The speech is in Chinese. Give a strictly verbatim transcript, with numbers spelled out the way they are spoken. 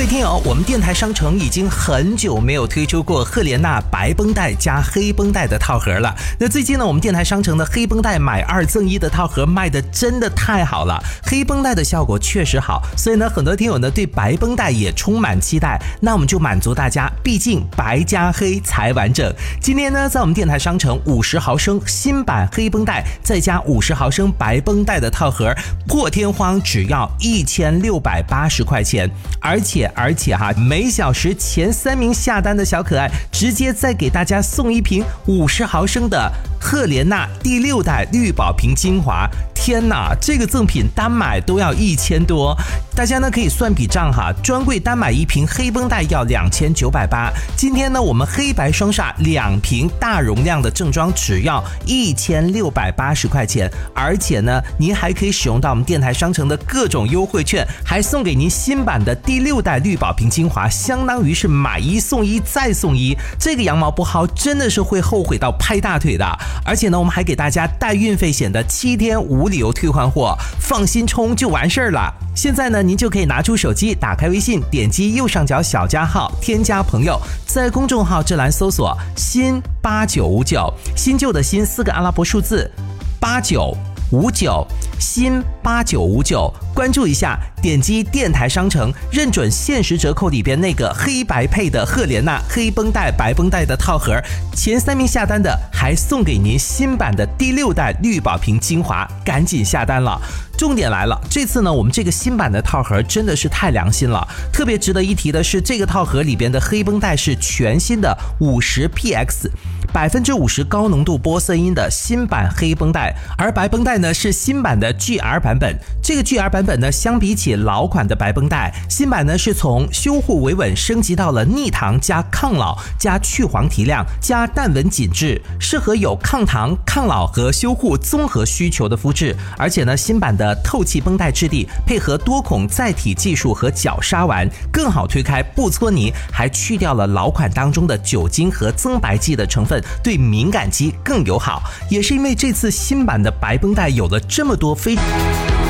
位听友，我们电台商城已经很久没有推出过赫莲娜白绷带加黑绷带的套盒了。那最近呢，我们电台商城的黑绷带买二赠一的套盒卖的真的太好了，黑绷带的效果确实好，所以呢，很多听友呢对白绷带也充满期待。那我们就满足大家，毕竟白加黑才完整。今天呢，在我们电台商城五十毫升新版黑绷带再加五十毫升白绷带的套盒，破天荒只要一千六百八十块钱，而且而且哈，每小时前三名下单的小可爱，直接再给大家送一瓶五十毫升的赫莲娜第六代绿宝瓶精华。天哪，这个赠品单买都要一千多，大家呢可以算笔账哈，专柜单买一瓶黑绷带要两千九百八，今天呢我们黑白双煞两瓶大容量的正装只要一千六百八十块钱，而且呢您还可以使用到我们电台商城的各种优惠券，还送给您新版的第六代绿宝瓶精华，相当于是买一送一再送一，这个羊毛不薅真的是会后悔到拍大腿的。而且呢我们还给大家带运费险的七天无理由退换货，放心冲就完事儿了。现在呢您就可以拿出手机，打开微信，点击右上角小加号，添加朋友，在公众号这栏搜索新八九五九，新旧的新四个阿拉伯数字八九五九，新八九五九，关注一下，点击电台商城，认准限时折扣里边那个黑白配的赫莲娜黑绷带白绷带的套盒，前三名下单的还送给您新版的第六代绿宝瓶精华，赶紧下单了。重点来了，这次呢我们这个新版的套盒真的是太良心了。特别值得一提的是，这个套盒里边的黑绷带是全新的 五十 P X， 百分之五十 高浓度玻色因的新版黑绷带，而白绷带呢是新版的 G R 版本。这个 G R 版本呢，相比起老款的白绷带，新版呢是从修护维稳升级到了逆糖加抗老加去黄提亮加淡纹紧致，适合有抗糖抗老和修护综合需求的肤质。而且呢新版的透气绷带质地配合多孔载体技术和角鲨丸，更好推开不搓泥，还去掉了老款当中的酒精和增白剂的成分，对敏感肌更友好。也是因为这次新版的白绷带有了这么多非